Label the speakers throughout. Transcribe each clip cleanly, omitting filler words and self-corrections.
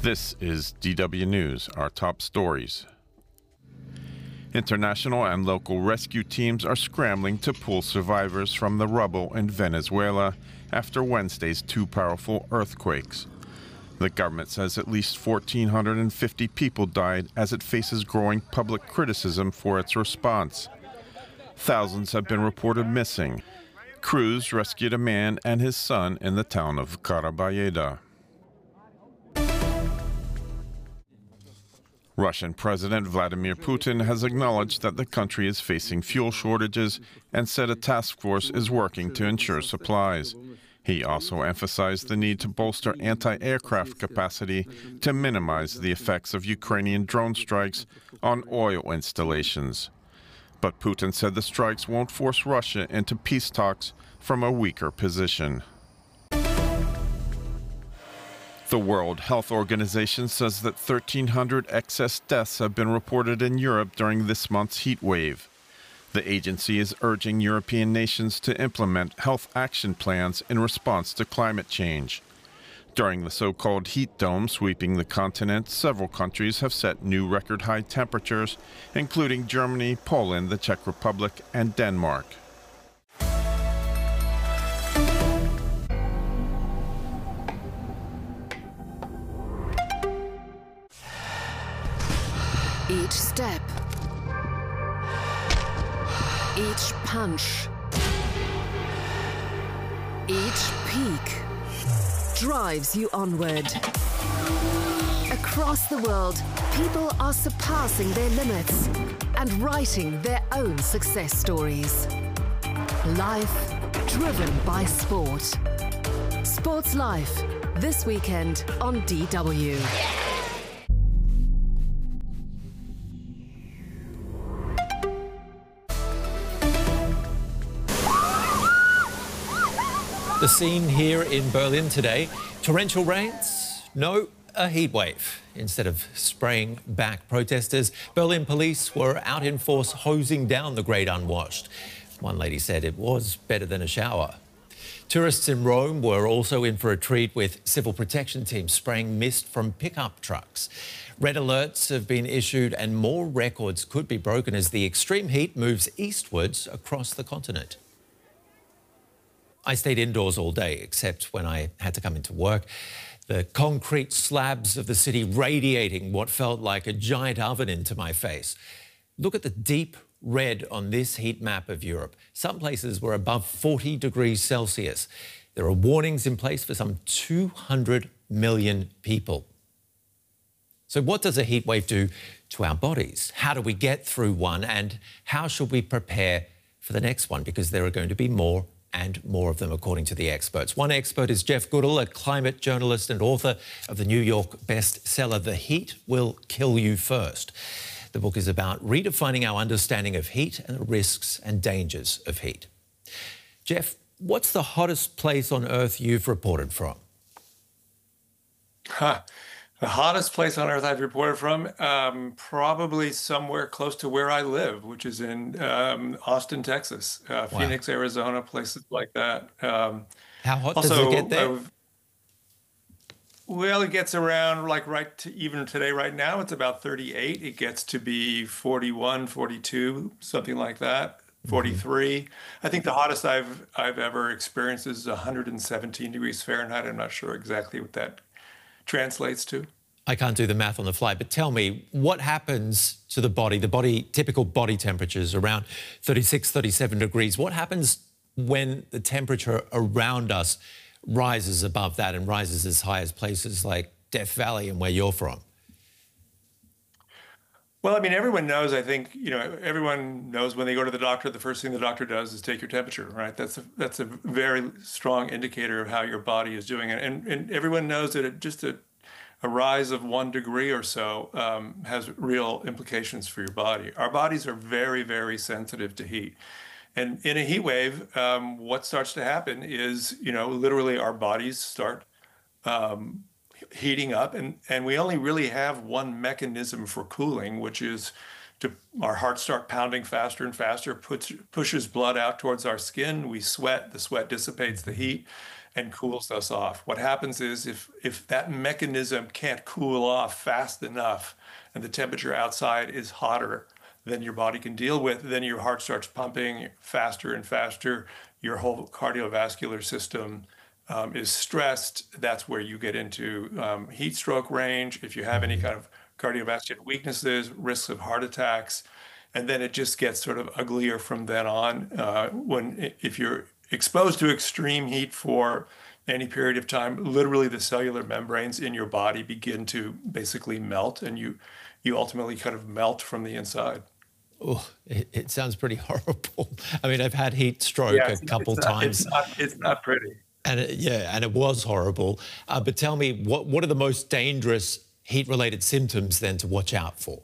Speaker 1: This is DW News, our top stories. International and local rescue teams are scrambling to pull survivors from the rubble in Venezuela after Wednesday's two powerful earthquakes. The government says at least 1,450 people died as it faces growing public criticism for its response. Thousands have been reported missing. Crews rescued a man and his son in the town of Carabayeda. Russian President Vladimir Putin has acknowledged that the country is facing fuel shortages and said a task force is working to ensure supplies. He also emphasized the need to bolster anti-aircraft capacity to minimize the effects of Ukrainian drone strikes on oil installations. But Putin said the strikes won't force Russia into peace talks from a weaker position. The World Health Organization says that 1,300 excess deaths have been reported in Europe during this month's heat wave. The agency is urging European nations to implement health action plans in response to climate change. During the so-called heat dome sweeping the continent, several countries have set new record-high temperatures, including Germany, Poland, the Czech Republic, and Denmark.
Speaker 2: Each step, each punch, each peak drives you onward. Across the world, people are surpassing their limits and writing their own success stories. Life driven by sport. Sports Life, this weekend on DW.
Speaker 3: The scene here in Berlin today, torrential rains, no, a heat wave. Instead of spraying back protesters, Berlin police were out in force hosing down the great unwashed. One lady said it was better than a shower. Tourists in Rome were also in for a treat with civil protection teams spraying mist from pickup trucks. Red alerts have been issued and more records could be broken as the extreme heat moves eastwards across the continent. I stayed indoors all day, except when I had to come into work. The concrete slabs of the city radiating what felt like a giant oven into my face. Look at the deep red on this heat map of Europe. Some places were above 40 degrees Celsius. There are warnings in place for some 200 million people. So what does a heat wave do to our bodies? How do we get through one? And how should we prepare for the next one? Because there are going to be more and more of them, according to the experts. One expert is Jeff Goodall, a climate journalist and author of the New York bestseller, The Heat Will Kill You First. The book is about redefining our understanding of heat and the risks and dangers of heat. Jeff, what's the hottest place on Earth you've reported from?
Speaker 4: The hottest place on Earth I've reported from, probably somewhere close to where I live, which is in Austin, Texas, Phoenix, Arizona, places like that.
Speaker 3: How hot does it get there?
Speaker 4: Well, it gets around like even today, right now, it's about 38. It gets to be 41, 42, something like that, 43. I think the hottest I've ever experienced is 117 degrees Fahrenheit. I'm not sure exactly what that translates to.
Speaker 3: I can't do the math on the fly, but tell me, what happens to the body, typical body temperatures around 36, 37 degrees? What happens when the temperature around us rises above that and rises as high as places like Death Valley and where you're from?
Speaker 4: Well, I mean, everyone knows, I think, everyone knows when they go to the doctor, the first thing the doctor does is take your temperature, right? That's a very strong indicator of how your body is doing. And everyone knows that just a rise of 1 degree or so has real implications for your body. Our bodies are very, very sensitive to heat. And in a heat wave, what starts to happen is, literally our bodies start heating up, and we only really have one mechanism for cooling, which is our hearts start pounding faster and faster, pushes blood out towards our skin. We sweat. The sweat dissipates the heat. and cools us off. What happens is if that mechanism can't cool off fast enough and the temperature outside is hotter than your body can deal with, then your heart starts pumping faster and faster. Your whole cardiovascular system is stressed. That's where you get into heat stroke range. If you have any kind of cardiovascular weaknesses, risks of heart attacks, and then it just gets sort of uglier from then on. If you're exposed to extreme heat for any period of time, literally the cellular membranes in your body begin to basically melt, and you ultimately kind of melt from the inside.
Speaker 3: Oh, it sounds pretty horrible. I mean, I've had heat stroke a couple times.
Speaker 4: It's not pretty.
Speaker 3: And it was horrible. But tell me, what are the most dangerous heat-related symptoms then to watch out for?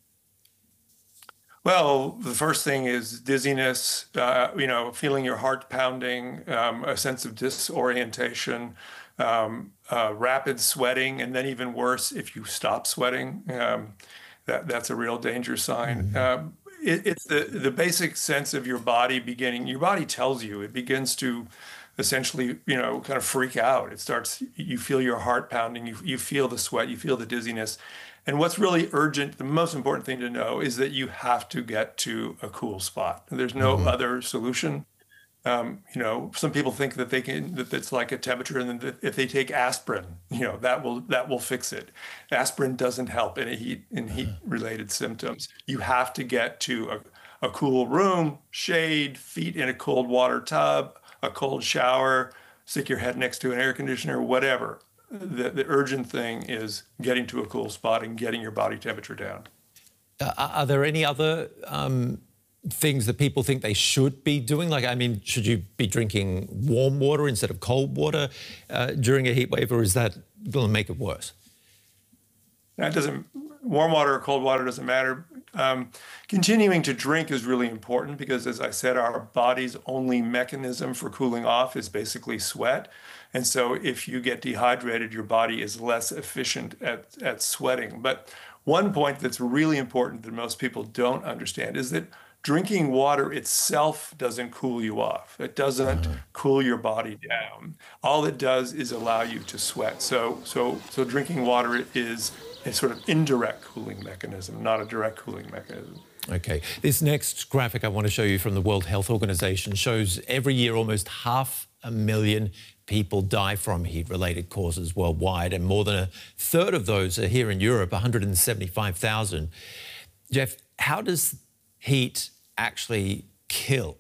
Speaker 4: Well, the first thing is dizziness, feeling your heart pounding, a sense of disorientation, rapid sweating, and then even worse, if you stop sweating, that's a real danger sign. It's the basic sense of your body your body tells you, it begins to essentially, kind of freak out. You feel your heart pounding, you feel the sweat, you feel the dizziness. And what's really urgent, the most important thing to know is that you have to get to a cool spot. There's no other solution. Some people think that that it's like a temperature, and then if they take aspirin, that will fix it. Aspirin doesn't help in heat-related symptoms. You have to get to a cool room, shade, feet in a cold water tub, a cold shower, stick your head next to an air conditioner, whatever. The urgent thing is getting to a cool spot and getting your body temperature down.
Speaker 3: Are there any other things that people think they should be doing? Should you be drinking warm water instead of cold water during a heat wave, or is that going to make it worse?
Speaker 4: Warm water or cold water doesn't matter. Continuing to drink is really important because, as I said, our body's only mechanism for cooling off is basically sweat. And so if you get dehydrated, your body is less efficient at sweating. But one point that's really important that most people don't understand is that drinking water itself doesn't cool you off. It doesn't cool your body down. All it does is allow you to sweat. So drinking water is a sort of indirect cooling mechanism, not a direct cooling mechanism.
Speaker 3: Okay. This next graphic I want to show you from the World Health Organization shows every year almost 500,000 people die from heat-related causes worldwide, and more than a third of those are here in Europe, 175,000. Jeff, how does heat actually kill?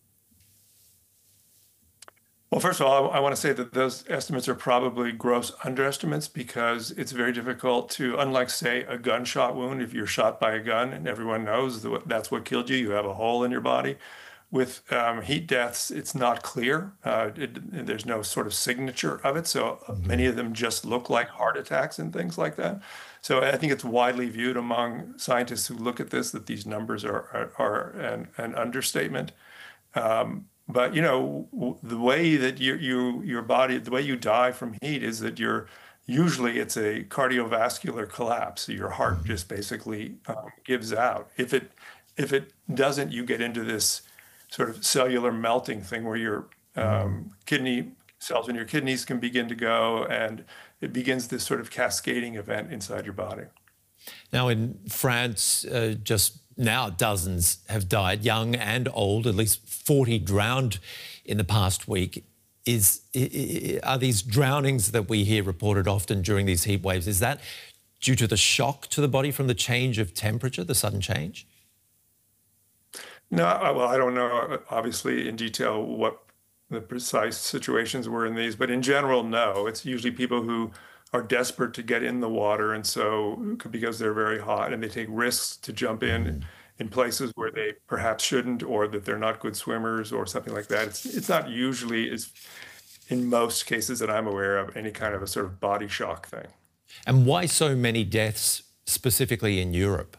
Speaker 4: Well, first of all, I want to say that those estimates are probably gross underestimates because it's very difficult to, unlike, say, a gunshot wound, if you're shot by a gun and everyone knows that's what killed you, you have a hole in your body. With heat deaths, it's not clear. There's no sort of signature of it. So many of them just look like heart attacks and things like that. So I think it's widely viewed among scientists who look at this that these numbers are an understatement. But the way that your body, the way you die from heat is that usually it's a cardiovascular collapse. Your heart just basically gives out. If it doesn't, you get into this sort of cellular melting thing where your kidney cells in your kidneys can begin to go, and it begins this sort of cascading event inside your body.
Speaker 3: Now, in France, just now dozens have died, young and old, at least 40 drowned in the past week. Are these drownings that we hear reported often during these heat waves, is that due to the shock to the body from the change of temperature, the sudden change?
Speaker 4: No, well, I don't know, obviously, in detail what the precise situations were in these, but in general, no. It's usually people who are desperate to get in the water, and so because they're very hot, and they take risks to jump in places where they perhaps shouldn't, or that they're not good swimmers or something like that. It's not usually, in most cases that I'm aware of, any kind of a sort of body shock thing.
Speaker 3: And why so many deaths specifically in Europe?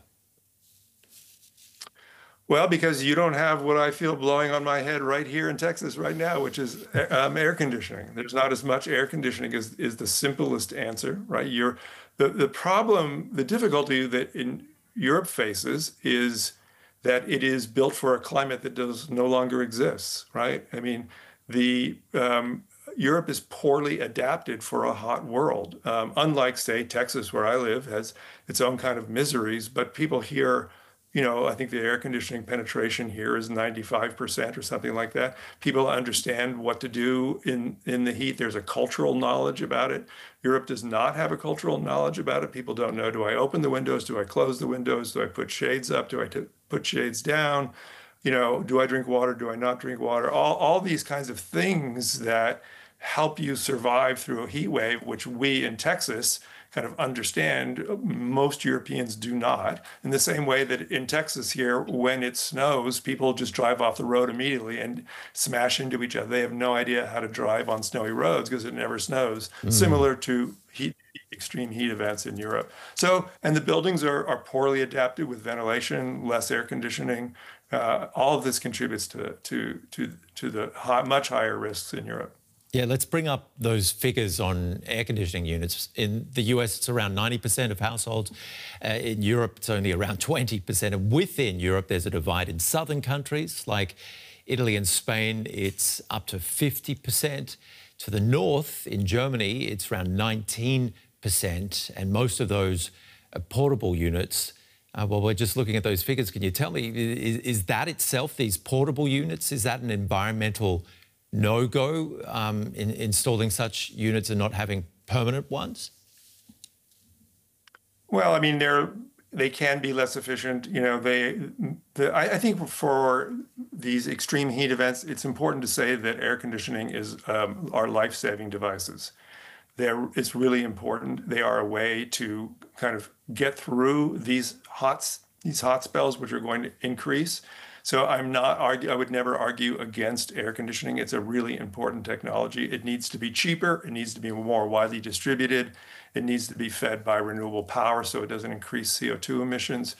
Speaker 4: Well, because you don't have what I feel blowing on my head right here in Texas right now, which is air conditioning. There's not as much air conditioning is the simplest answer, right? The problem, the difficulty that in Europe faces is that it is built for a climate that no longer exists, right? I mean, Europe is poorly adapted for a hot world. Unlike, say, Texas, where I live, has its own kind of miseries, but people here, I think the air conditioning penetration here is 95% or something like that. People understand what to do in the heat. There's a cultural knowledge about it. Europe does not have a cultural knowledge about it. People don't know, do I open the windows? Do I close the windows? Do I put shades up? Do I put shades down? Do I drink water? Do I not drink water? All these kinds of things that help you survive through a heat wave, which we in Texas kind of understand. Most Europeans do not. In the same way that in Texas here, when it snows, people just drive off the road immediately and smash into each other. They have no idea how to drive on snowy roads because it never snows, similar to extreme heat events in Europe. So, and the buildings are poorly adapted with ventilation, less air conditioning. All of this contributes to the much higher risks in Europe.
Speaker 3: Yeah, let's bring up those figures on air conditioning units. In the US, it's around 90% of households. In Europe, it's only around 20%. And within Europe, there's a divide. In southern countries like Italy and Spain, it's up to 50%. To the north, in Germany, it's around 19%. And most of those portable units, well, we're just looking at those figures. Can you tell me, is that itself, these portable units, is that an environmental no-go in installing such units and not having permanent ones?
Speaker 4: Well, I mean, they can be less efficient. I think for these extreme heat events, it's important to say that air conditioning are life-saving devices. It's really important. They are a way to kind of get through these hot spells, which are going to increase. So I would never argue against air conditioning. It's a really important technology. It needs to be cheaper. It needs to be more widely distributed. It needs to be fed by renewable power so it doesn't increase CO2 emissions.